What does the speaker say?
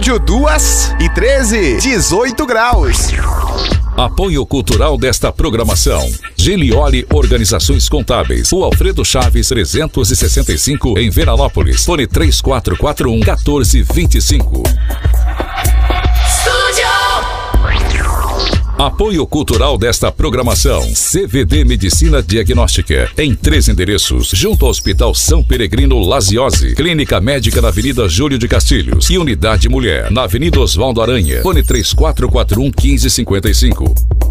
estúdio 2h13, 18 graus. Apoio cultural desta programação: Gilioli Organizações Contábeis, o Alfredo Chaves 365, em Veranópolis. Fone 3441-1425. Apoio cultural desta programação: CVD Medicina Diagnóstica, em 3 endereços, junto ao Hospital São Peregrino Laziose. Clínica Médica na Avenida Júlio de Castilhos e Unidade Mulher na Avenida Osvaldo Aranha. Fone 3441-1555.